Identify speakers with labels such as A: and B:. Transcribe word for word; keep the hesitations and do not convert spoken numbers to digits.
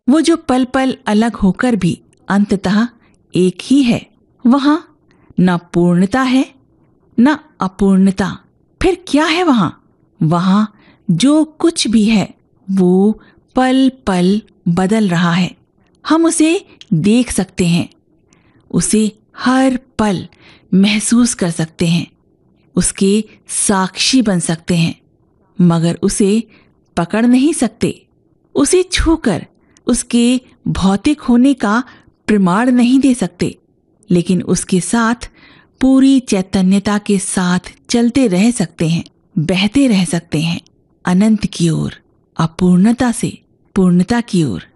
A: वो जो पल पल अलग होकर भी अंततः एक ही है। वहां न पूर्णता है न अपूर्णता। फिर क्या है वहां? वहां जो कुछ भी है वो पल पल बदल रहा है। हम उसे देख सकते हैं, उसे हर पल महसूस कर सकते हैं, उसके साक्षी बन सकते हैं, मगर उसे पकड़ नहीं सकते। उसे छूकर उसके भौतिक होने का प्रमाण नहीं दे सकते, लेकिन उसके साथ पूरी चैतन्यता के साथ चलते रह सकते हैं, बहते रह सकते हैं, अनंत की ओर, अपूर्णता से पूर्णता की ओर।